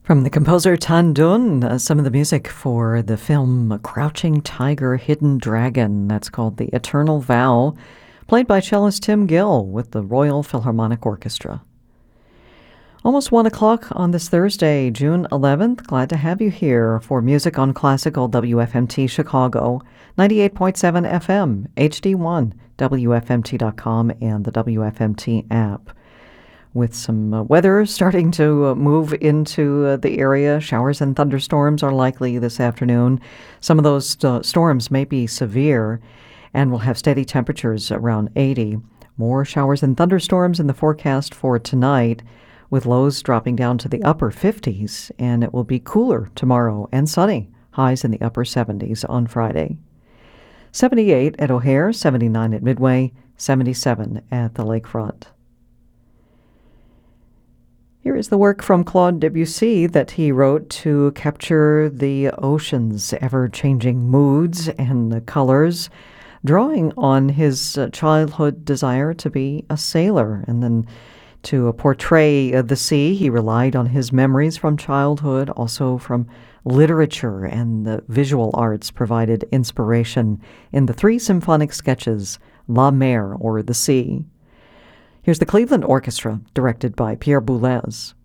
From the composer Tan Dun, some of the music for the film Crouching Tiger, Hidden Dragon. That's called The Eternal Vow, played by cellist Tim Gill with the Royal Philharmonic Orchestra. Almost 1 o'clock on this Thursday, June 11th. Glad to have you here for Music on Classical WFMT Chicago, 98.7 FM, HD1, WFMT.com, and the WFMT app. With some weather starting to move into the area, showers and thunderstorms are likely this afternoon. Some of those storms may be severe, and we'll have steady temperatures around 80. More showers and thunderstorms in the forecast for tonight, with lows dropping down to the upper 50s, and it will be cooler tomorrow and sunny, highs in the upper 70s on Friday. 78 at O'Hare, 79 at Midway, 77 at the lakefront. Here is the work from Claude Debussy that he wrote to capture the ocean's ever-changing moods and the colors, drawing on his childhood desire to be a sailor. And then to portray the sea, he relied on his memories from childhood, also from literature, and the visual arts provided inspiration in the 3 symphonic sketches, La Mer, or The Sea. Here's the Cleveland Orchestra, directed by Pierre Boulez.